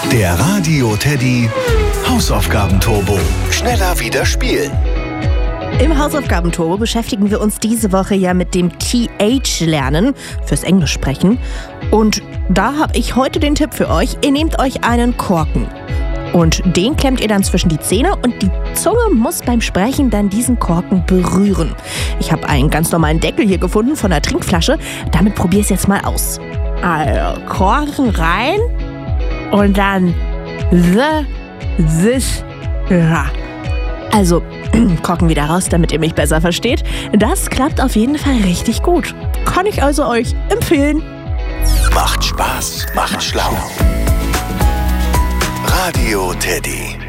Der Radio Teddy Hausaufgabenturbo. Schneller wieder spielen. Im Hausaufgabenturbo beschäftigen wir uns diese Woche ja mit dem TH-Lernen fürs Englisch sprechen. Und da habe ich heute den Tipp für euch. Ihr nehmt euch einen Korken. Und den klemmt ihr dann zwischen die Zähne und die Zunge muss beim Sprechen dann diesen Korken berühren. Ich habe einen ganz normalen Deckel hier gefunden von der Trinkflasche. Damit probier es jetzt mal aus. Also, Korken rein und dann Also, Korken wieder raus, damit ihr mich besser versteht. Das klappt auf jeden Fall richtig gut. Kann ich also euch empfehlen. Macht Spaß, macht schlau. Radio Teddy.